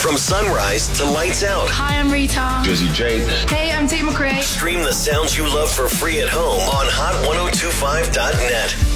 From sunrise to lights out. Hi, I'm Rita. Jizzy J. Hey, I'm Tate McRae. Stream the sounds you love for free at home on hot1025.net.